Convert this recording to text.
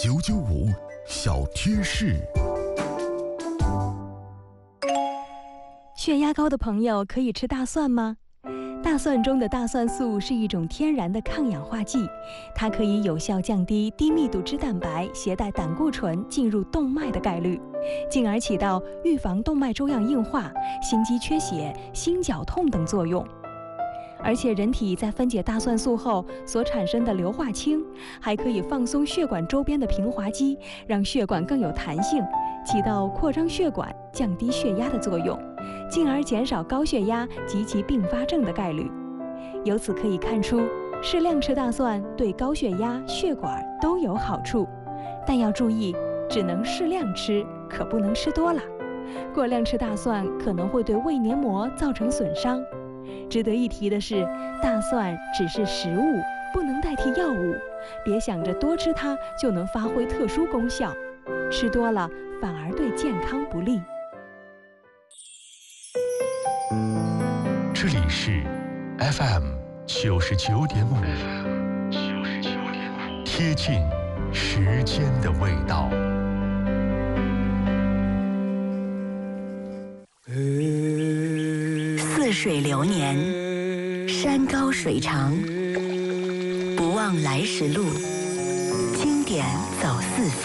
995小贴士。 血压高的朋友可以吃大蒜吗？大蒜中的大蒜素是一种天然的抗氧化剂，它可以有效降低低密度脂蛋白携带胆固醇进入动脉的概率，进而起到预防动脉粥样硬化、心肌缺血、心绞痛等作用。而且人体在分解大蒜素后所产生的硫化氢，还可以放松血管周边的平滑肌，让血管更有弹性，起到扩张血管、降低血压的作用，进而减少高血压及其并发症的概率。由此可以看出，适量吃大蒜对高血压、血管都有好处，但要注意，只能适量吃，可不能吃多了。过量吃大蒜可能会对胃黏膜造成损伤。值得一提的是，大蒜只是食物，不能代替药物，别想着多吃它就能发挥特殊功效，吃多了反而对健康不利。 这里是 FM 99.5，贴近时间的味道。 似水流年，山高水长，不忘来时路，经典走四方。